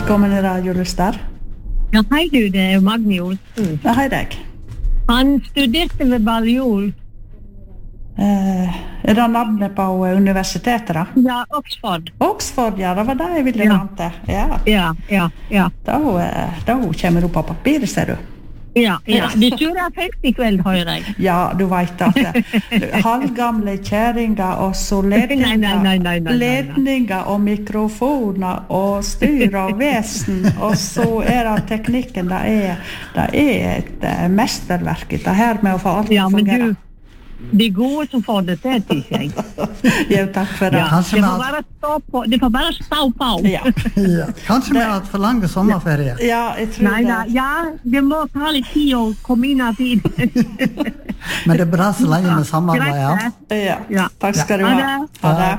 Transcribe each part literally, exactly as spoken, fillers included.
Velkommen i radiolystar. Ja, hei du, det er Magni Olsen. Ja, hei deg. Han studerte ved Balliol. Eh, er det navnet på universitetet da? Ja, Oxford. Oxford, ja, det var det jeg ville Ja. vante. Ja, Ja, ja, ja. da, eh, da kommer du på papiret, ser du. Ja, ja. Du surrer fest i kveld, hører jeg. Ja, du vet at eh, halvgamle kjæringer og så Nei, nei, nei, ledninger, nei, nei, nei. ledninger og mikrofoner og styr og vesen, og så er det teknikken, det er, det er et uh, mesterverk, det her med å få alt Ja, til å men fungere. du, de gode som får det til, synes jeg. Jo, takk for det. Ja, kanskje det vi får har- bare stå på, det får bare stå på. Ja, Ja. Kanskje vi har hatt for lange sommerferie. ja jeg tror Nei, det. nei, ja, det må ta litt tid å komme inn av tid. Men det er bra så lenge vi samarbeider. Greit, det. Ja, Ja. takk skal du Ja. ha. Ha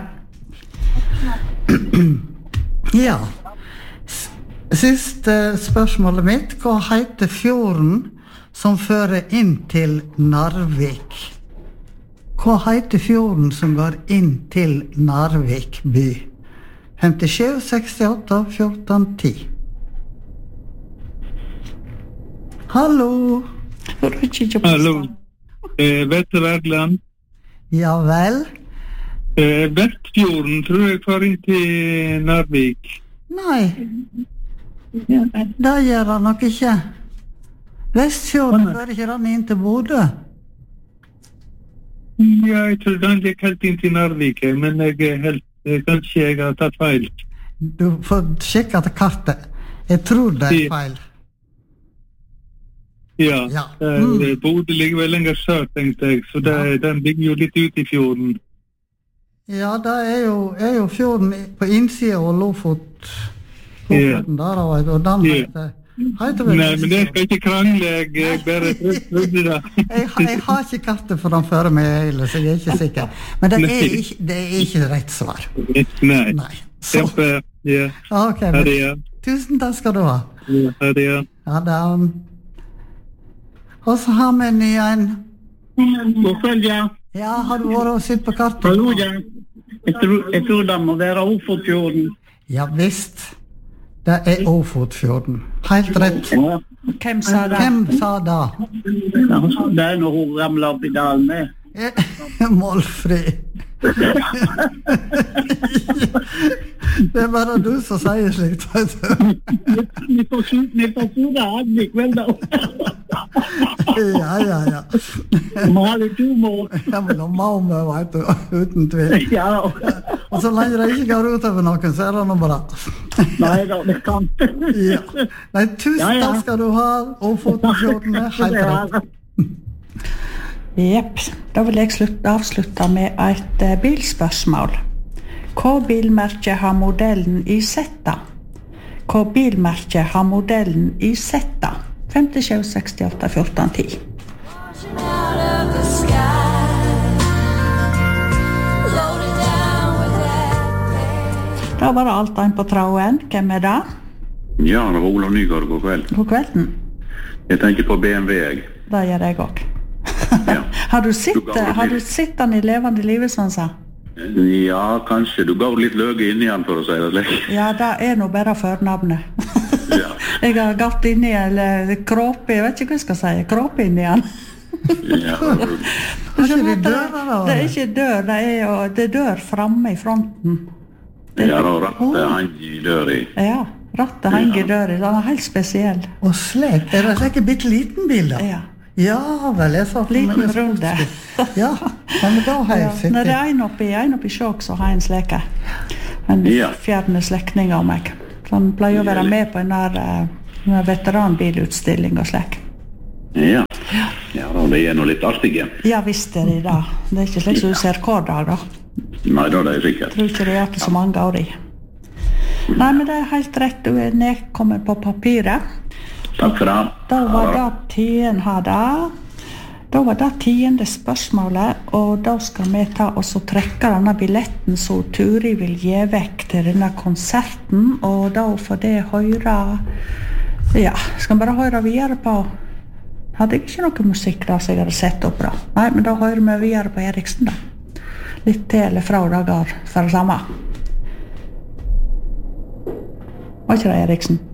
det. Ja. S- Siste spørsmålet mitt. Hva heter fjorden som fører inn til Narvik? Hva heter fjorden som går inn til Narvik by? femtisju, sekstiåtte, fjorten, ti. Hallo? Hallo. Eh, Vetle Wergeland. Ja vel? Eh, Vestfjorden tror jeg får inn til Narvik. Nei, det gjør han nok ikke. Vestfjorden fører ikke den inn til Bodø. Ja, jeg tror den gikk helt inn til Narvik, eh, men jeg er helt, eh, kanskje jeg har tatt feil. Du får sjekke til kartet. Jeg tror det er feil. Ja, Ja. eh, Mm. Bodø ligger vel lenger sør, tenkte jeg, så det, den ligger jo litt ute i fjorden. Ja, det er jo, er jo fjorden i- på innsida av Lofot. Ja. Lofoten der, og, og den Ja. heter, heter vel Nei, men jeg skal ikke krangle, jeg, jeg bare trodde det. jeg, har- jeg har ikke kartet for den fører meg i, så jeg er ikke sikker. Men det er ikke, det er ikke rett svar. Nei. Nei. Så, Kjempe, ja. ok, Ha men, det, ja. tusen takk skal du ha. Ja, ha det, ja. Ja, da. Og så har vi en ny en. God kveld, ja. Ja, har du vært og sett på kartet? Hallo, ja. Jeg tror, jeg tror det må være Ofotfjorden. Ja visst. Det er Ofotfjorden. Helt rett. Ja. Hvem sa det? Hvem sa det? Det er når hun ramler opp i dalen med. Eh, Målfri. Det er bare du som sier slikt, vet du. Vi får sure Agni i kveld, da. Ja, ja, ja. Vi har litt humor. Ja, men nå må vi, vet du, uten tvil. Ja, Og så lenge det ikke går ut over noen, så er det noe bra. nei da, det kan. Ja. Nei, tusen Ja, ja. takk skal du ha, og Ofotfjorden er helt rett. Jepp, da vil jeg slutte, avslutte med et eh, bilspørsmål. Hva bilmerke har modellen i Zeta? Hva bilmerke har modellen i Zeta? femtisju, sekstiåtte, fjorten, ti. Out of the sky, loaded down with that. Da var det alt en på tråden. Hvem er det? Ja, det var Olav Nygaard, god kveld. God kvelden. Jeg tenker på B M W, jeg. Det gjør jeg også. Ja. Har du sett, Du ga det har du litt. sett den i levende livet, sånn sa? Ja, kanskje. Du gav litt løge inn igjen, for å si det slik. Ja, det er nå bare førnavnet. Ja. Jeg har gått inn i, eller kråpe, jeg vet ikke hva jeg skal si, kråpe inn i den. Ja. Har ikke de dører da? Det er ikke dør, det er jo, det er dør fremme i fronten. Ja, da rattet han i dør i. Ja, rattet henger i døra, den er helt spesiell. Og slik, er det slik en bitte liten bil da? Ja. Ja, vel, jeg sa for Liten meg- runde. Ja, men da har Ja, jeg sett når det det. er en oppi, en oppi sjåk, så har jeg en sleke. En Ja. fjerne slektning av meg. Så han pleier å være med på en der, uh, veteranbilutstilling og slik. Ja. Ja, da, det er noe litt artige. Ja, visst er det det. Det er ikke slik som du ser hver dag, da. Nei, da er det sikkert. Jeg tror ikke det er ikke så mange år i. Nei, men det er helt rett, du er nedkommet på papiret. Takk for det. Da var det tiden hadde. Da var det tiende spørsmålet, og da skal vi ta og så trekke denne billetten som Turi vil gi vekk til denne konserten, og da får det høre, ja, skal vi bare høre videre på, hadde jeg ikke noe musikk da som jeg hadde sett opp da. Nei, men da hører vi videre på Eriksen da. Litt til eller fra dager for det samme. Var ikke det, Eriksen?